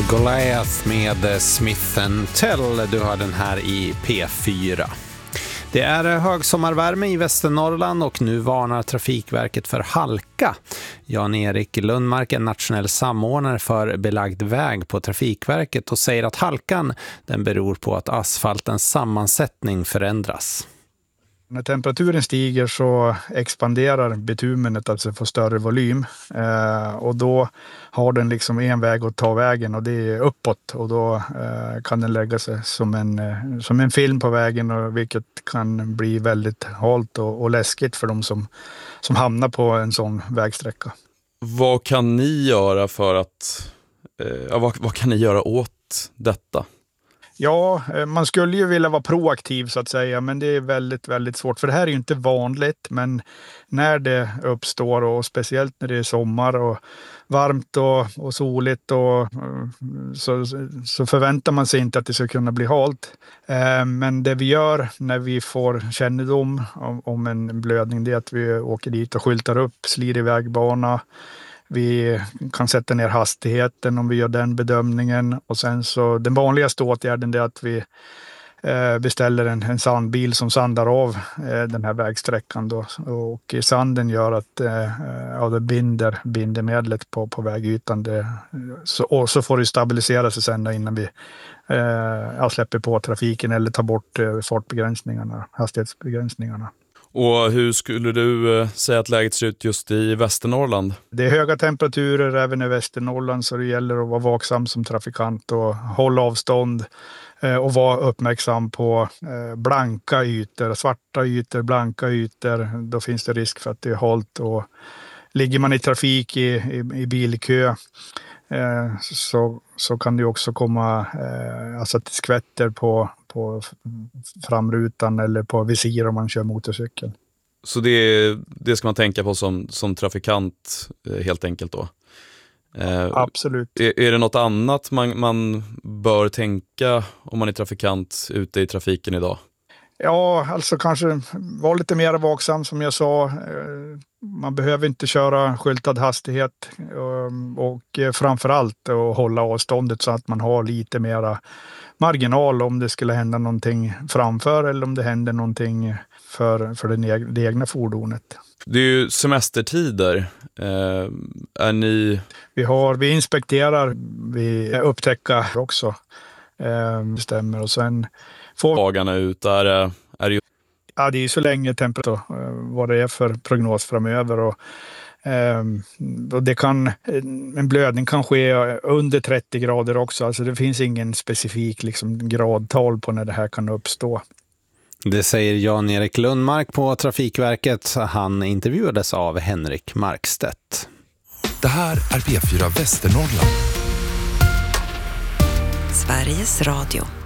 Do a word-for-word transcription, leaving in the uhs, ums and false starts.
Goliath med Smith and Tell. Du har den här i P fyra. Det är högsommarvärme i Västernorrland och nu varnar Trafikverket för halka. Jan-Erik Lundmark är nationell samordnare för belagd väg på Trafikverket och säger att halkan den beror på att asfaltens sammansättning förändras. När temperaturen stiger så expanderar bitumenet, alltså får större volym. Eh, och då har den liksom en väg att ta vägen och det är uppåt. Och då eh, kan den lägga sig som en, eh, som en film på vägen, och vilket kan bli väldigt halt och, och läskigt för de som, som hamnar på en sån vägsträcka. Vad kan ni göra för att, eh, vad, vad kan ni göra åt detta? Ja, man skulle ju vilja vara proaktiv så att säga, men det är väldigt, väldigt svårt. För det här är ju inte vanligt, men när det uppstår, och speciellt när det är sommar och varmt och, och soligt, och, så, så förväntar man sig inte att det ska kunna bli halt. Men det vi gör när vi får kännedom om, om en blödning, det är att vi åker dit och skyltar upp slirig vägbana. Vi kan sätta ner hastigheten om vi gör den bedömningen. Och sen så, den vanligaste åtgärden är att vi eh, beställer en, en sandbil som sandar av eh, den här vägsträckan då. Och sanden gör att eh, ja, det binder bindemedlet på, på vägytan. Det, så, och så får det stabilisera sig sen innan vi eh, ja, släpper på trafiken eller tar bort eh, fartbegränsningarna, hastighetsbegränsningarna. Och hur skulle du eh, säga att läget ser ut just i Västernorrland? Det är höga temperaturer även i Västernorrland, så det gäller att vara vaksam som trafikant och hålla avstånd eh, och vara uppmärksam på eh, blanka ytor, svarta ytor, blanka ytor. Då finns det risk för att det är halt, och ligger man i trafik i, i, i bilkö eh, så, så kan det också komma eh, alltså att det skvätter på på framrutan eller på visir om man kör motorcykel. Så det, det ska man tänka på som, som trafikant helt enkelt då? Eh, Absolut. Är, är det något annat man, man bör tänka om man är trafikant ute i trafiken idag? Ja, alltså kanske vara lite mer vaksam som jag sa. Man behöver inte köra skyltad hastighet, och framförallt att hålla avståndet så att man har lite mera marginal om det skulle hända någonting framför eller om det händer någonting för, för den eg- det egna fordonet. Det är ju semestertider. Eh, är ni... Vi, har, vi inspekterar, vi upptäcker också. Eh, det stämmer. Och sen får... dagarna ut där är, är det ju... Ja, det är så länge temperatur, vad det är för prognos framöver. Och, eh, och det kan, en blödning kan ske under trettio grader också. Alltså det finns ingen specifik liksom, gradtal på när det här kan uppstå. Det säger Jan-Erik Lundmark på Trafikverket. Han intervjuades av Henrik Markstedt. Det här är P fyra Västernorrland. Sveriges Radio.